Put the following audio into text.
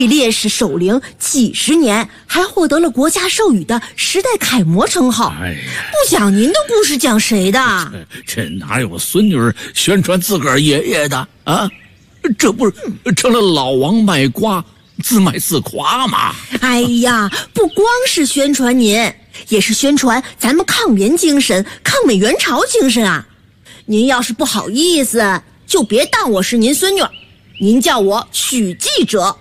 烈士守灵几十年，还获得了国家授予的时代楷模称号。不讲您的故事，讲谁的？ 这哪有孙女宣传自个儿爷爷的啊？这不是成了老王卖瓜，自卖自夸吗？ 哎呀，不光是宣传您，也是宣传咱们抗联精神、抗美援朝精神啊！您要是不好意思，就别当我是您孙女，您叫我许记者。